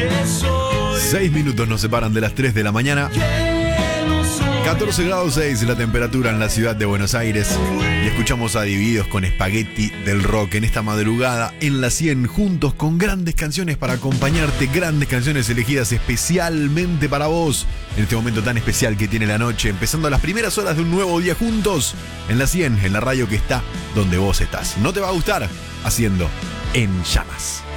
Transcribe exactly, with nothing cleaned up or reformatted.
Seis minutos nos separan de las tres de la mañana. catorce grados seis la temperatura en la ciudad de Buenos Aires. Y escuchamos a Divididos con Spaghetti del Rock en esta madrugada en la cien, juntos con grandes canciones para acompañarte, grandes canciones elegidas especialmente para vos en este momento tan especial que tiene la noche, empezando las primeras horas de un nuevo día juntos en la cien, en la radio que está donde vos estás. No te va a gustar, haciendo En Llamas.